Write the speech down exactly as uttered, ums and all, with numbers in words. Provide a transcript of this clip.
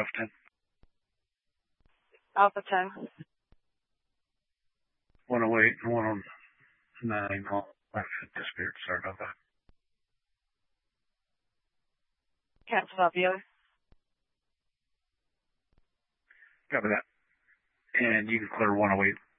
ten. Alpha ten. one oh eight and one oh nine. All disappeared. Sorry about that. Can't stop you. Copy that. And you can clear one oh eight